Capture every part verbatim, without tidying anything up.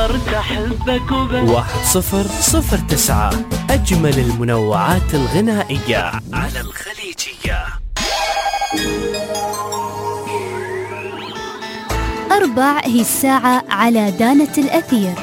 صرت أحبك وبس. واحد صفر صفر تسعة، أجمل المنوعات الغنائية على الخليجية. أربع هي الساعة على دانة الأثير.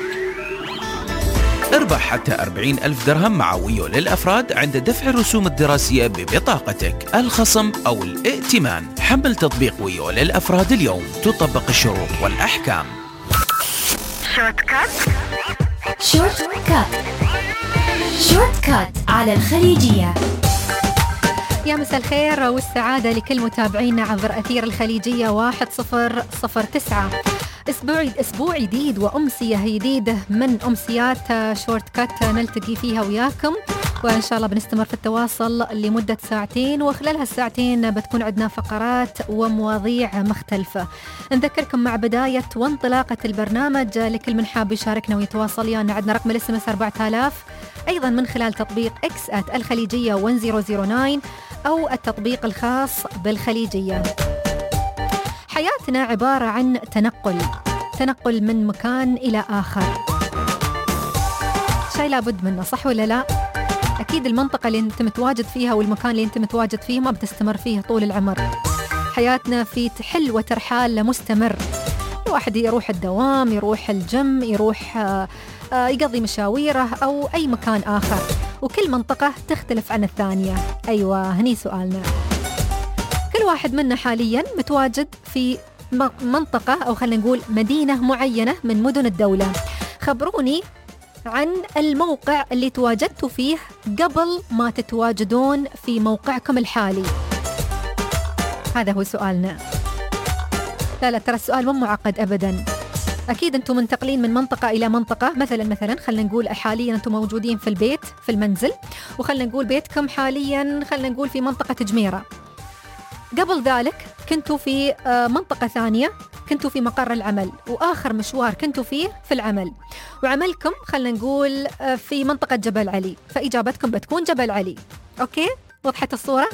اربح حتى أربعين ألف درهم مع ويو للأفراد عند دفع الرسوم الدراسية ببطاقتك، الخصم أو الائتمان. حمل تطبيق ويو للأفراد اليوم، تطبق الشروط والأحكام. شورت كات شورت كات شورت كات على الخليجية. يا مساء الخير والسعادة لكل متابعينا عبر أثير الخليجية واحد صفر صفر تسعة. أسبوع أسبوع جديد وأمسية جديدة من أمسيات شورت كات نلتقي فيها وياكم، وإن شاء الله بنستمر في التواصل لمدة ساعتين، وخلال هالساعتين بتكون عندنا فقرات ومواضيع مختلفة. نذكركم مع بداية وانطلاقة البرنامج لكل من حاب يشاركنا ويتواصل ويانا، عندنا رقم الاس ام اس أربعة آلاف، أيضا من خلال تطبيق إكس آت الخليجية واحد صفر صفر تسعة أو التطبيق الخاص بالخليجية. حياتنا عبارة عن تنقل تنقل من مكان إلى آخر، شيء لابد منه، صح ولا لا؟ أكيد المنطقة اللي أنت متواجد فيها والمكان اللي أنت متواجد فيه ما بتستمر فيه طول العمر. حياتنا في تحل وترحال مستمر، الواحد يروح الدوام، يروح الجيم، يروح يقضي مشاويره أو أي مكان آخر، وكل منطقة تختلف عن الثانية. أيوة، هني سؤالنا. كل واحد منا حاليا متواجد في منطقة أو خلينا نقول مدينة معينة من مدن الدولة. خبروني عن الموقع اللي تواجدتوا فيه قبل ما تتواجدون في موقعكم الحالي. هذا هو سؤالنا. لا لا ترى السؤال مو معقد أبدا. أكيد أنتم منتقلين من منطقة إلى منطقة، مثلا مثلا خلينا نقول حاليا أنتم موجودين في البيت في المنزل، وخلينا نقول بيتكم حاليا خلينا نقول في منطقة جميرة. قبل ذلك كنتوا في منطقة ثانية، كنتوا في مقر العمل، وآخر مشوار كنتوا فيه في العمل، وعملكم خلينا نقول في منطقة جبل علي، فإجابتكم بتكون جبل علي. أوكي؟ وضحت الصورة؟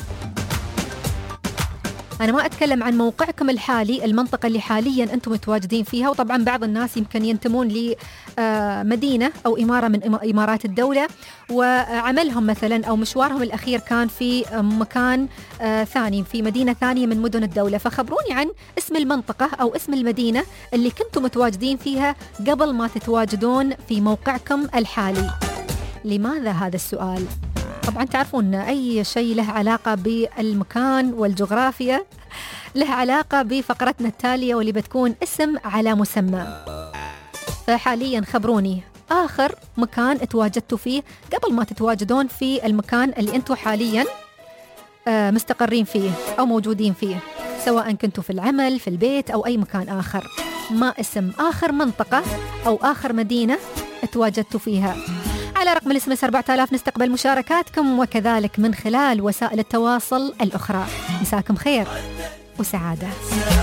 أنا ما أتكلم عن موقعكم الحالي، المنطقة اللي حالياً أنتم متواجدين فيها، وطبعاً بعض الناس يمكن ينتمون لمدينة أو إمارة من إمارات الدولة، وعملهم مثلاً أو مشوارهم الأخير كان في مكان ثاني في مدينة ثانية من مدن الدولة. فخبروني عن اسم المنطقة أو اسم المدينة اللي كنتم متواجدين فيها قبل ما تتواجدون في موقعكم الحالي. لماذا هذا السؤال؟ طبعا تعرفون أي شيء له علاقة بالمكان والجغرافيا له علاقة بفقرتنا التالية، واللي بتكون اسم على مسمى. فحاليا خبروني آخر مكان تواجدتوا فيه قبل ما تتواجدون في المكان اللي أنتوا حاليا مستقرين فيه أو موجودين فيه، سواء كنتوا في العمل، في البيت، أو أي مكان آخر. ما اسم آخر منطقة أو آخر مدينة تواجدتوا فيها؟ على رقم الاس ام اس أربعة آلاف نستقبل مشاركاتكم، وكذلك من خلال وسائل التواصل الأخرى. مساكم خير وسعادة.